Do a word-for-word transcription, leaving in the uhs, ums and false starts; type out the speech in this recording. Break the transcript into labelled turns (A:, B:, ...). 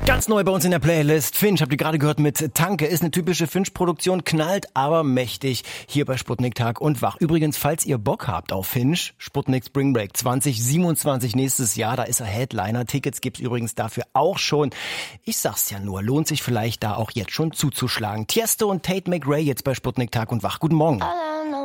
A: Ganz neu bei uns in der Playlist. Finch, habt ihr gerade gehört mit Tanke, ist eine typische Finch-Produktion, knallt aber mächtig hier bei Sputnik Tag und Wach. Übrigens, falls ihr Bock habt auf Finch, Sputnik Spring Break zwanzig siebenundzwanzig nächstes Jahr, da ist er Headliner. Tickets gibt's übrigens dafür auch schon. Ich sag's ja nur, lohnt sich vielleicht da auch jetzt schon zuzuschlagen. Tiesto und Tate McRae jetzt bei Sputnik Tag und Wach. Guten Morgen.